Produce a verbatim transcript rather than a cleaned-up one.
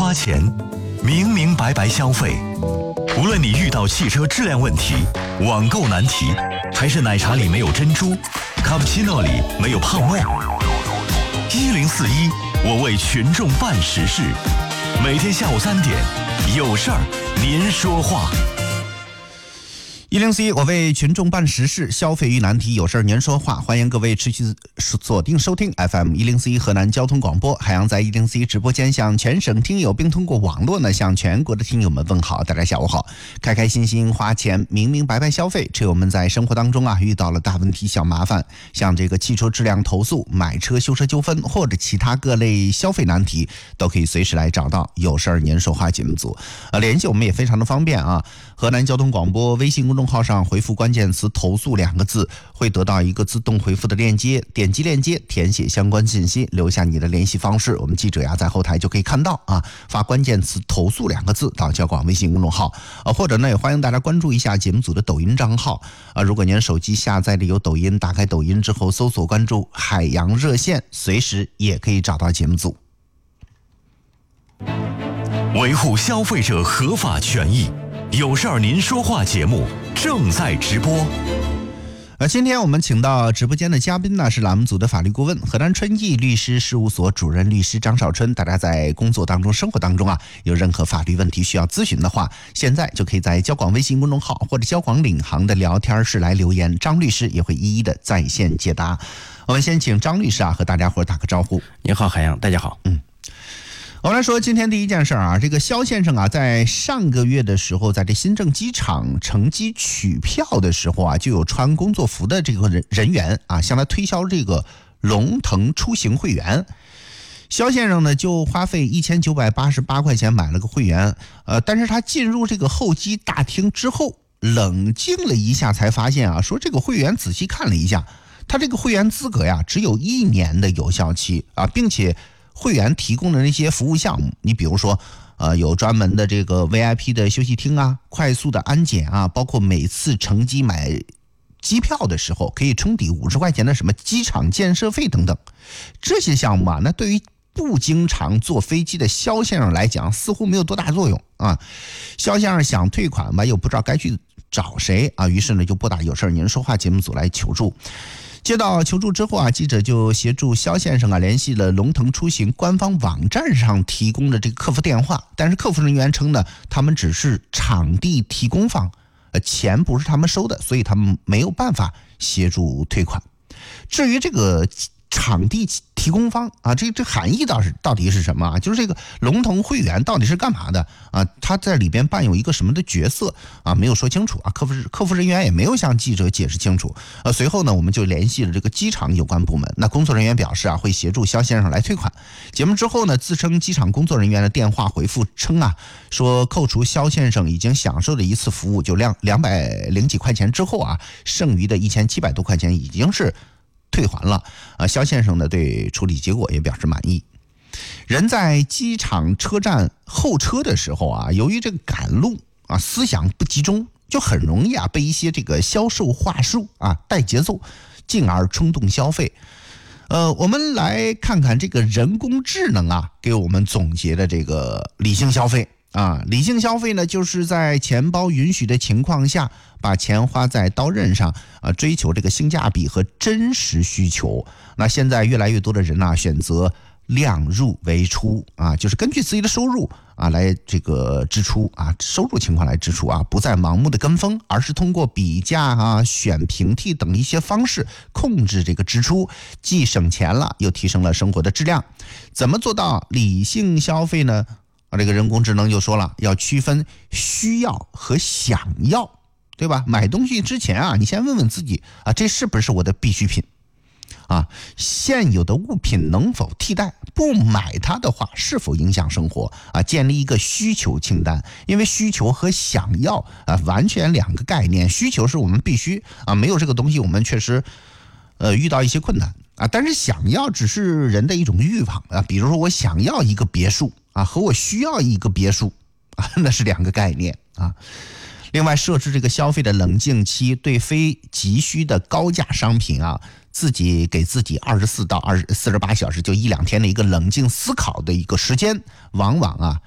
花钱，明明白白消费。无论你遇到汽车质量问题、网购难题，还是奶茶里没有珍珠，卡布奇诺里没有胖味，一零四一，我为群众办实事。每天下午三点，有事儿您说话。 一零四一，我为群众办实事，消费与难题，有事您说话。欢迎各位持续锁定收听 F M 一零四一河南交通广播。海洋在一零四一直播间向全省听友，并通过网络呢向全国的听友们问好，大家下午好。开开心心花钱，明明白白消费，只有我们在生活当中啊遇到了大问题、小麻烦，像这个汽车质量投诉、买车修车纠纷或者其他各类消费难题，都可以随时来找到有事您说话节目组。呃，联系我们也非常的方便啊。河南交通广播微信公众号上回复关键词投诉两个字，会得到一个自动回复的链接，点击链接填写相关信息，留下你的联系方式，我们记者呀在后台就可以看到啊。发关键词投诉两个字到交广微信公众号啊，或者呢也欢迎大家关注一下节目组的抖音账号啊。如果您手机下载的有抖音，打开抖音之后搜索关注海洋热线，随时也可以找到节目组。 维护消费者合法权益，有事儿您说话节目正在直播。 而今天我们请到直播间的嘉宾呢，是栏目组的法律顾问、河南春义律师事务所主任律师张少春。大家在工作当中、生活当中啊，有任何法律问题需要咨询的话，现在就可以在交广微信公众号或者交广领航的聊天室来留言，张律师也会一一的在线解答。我们先请张律师啊和大家伙打个招呼。 您好，海洋，大家好。 嗯。我们来说今天第一件事啊，这个肖先生啊，在上个月的时候，在这新郑机场乘机取票的时候啊，就有穿工作服的这个人人员啊，向他推销这个龙腾出行会员。肖先生呢，就花费一千九百八十八块钱买了个会员，呃，但是他进入这个候机大厅之后，冷静了一下，才发现啊，说这个会员仔细看了一下，他这个会员资格呀，只有一年的有效期啊，并且会员提供的那些服务项目，你比如说呃，有专门的这个 V I P 的休息厅啊，快速的安检啊，包括每次乘机买机票的时候可以冲抵五十块钱的什么机场建设费等等，这些项目啊，那对于不经常坐飞机的肖先生来讲，似乎没有多大作用啊。肖先生想退款吧，又不知道该去找谁啊，于是呢就拨打有事您说话节目组来求助。接到求助之后啊，记者就协助肖先生啊联系了龙腾出行官方网站上提供的这个客服电话，但是客服人员称呢，他们只是场地提供方，呃，钱不是他们收的，所以他们没有办法协助退款。至于这个场地提供方啊，这这含义到是到底是什么啊？就是这个龙腾会员到底是干嘛的啊？他在里边扮有一个什么的角色啊？没有说清楚啊，客服客服人员也没有向记者解释清楚。呃，随后呢，我们就联系了这个机场有关部门。那工作人员表示啊，会协助肖先生来退款。节目之后呢，自称机场工作人员的电话回复称啊，说扣除肖先生已经享受的一次服务就两两百零几块钱之后啊，剩余的一千七百多块钱已经是退还了啊，肖先生呢对处理结果也表示满意。人在机场车站候车的时候啊，由于这个赶路啊，思想不集中，就很容易啊被一些这个销售话术啊带节奏，进而冲动消费。呃，我们来看看这个人工智能啊给我们总结的这个理性消费。啊，理性消费呢，就是在钱包允许的情况下，把钱花在刀刃上啊，追求这个性价比和真实需求。那现在越来越多的人呢、啊，选择量入为出啊，就是根据自己的收入啊来这个支出啊，收入情况来支出啊，不再盲目的跟风，而是通过比价啊、选平替等一些方式控制这个支出，既省钱了，又提升了生活的质量。怎么做到理性消费呢？啊，这个人工智能就说了，要区分需要和想要，对吧？买东西之前啊，你先问问自己啊，这是不是我的必需品？啊，现有的物品能否替代？不买它的话，是否影响生活？啊，建立一个需求清单，因为需求和想要啊，完全两个概念。需求是我们必须啊，没有这个东西，我们确实呃遇到一些困难啊。但是想要只是人的一种欲望啊，比如说我想要一个别墅啊，和我需要一个别墅啊，那是两个概念啊。另外，设置这个消费的冷静期，对非急需的高价商品啊，自己给自己二十四到二四十八小时，就一两天的一个冷静思考的一个时间，往往啊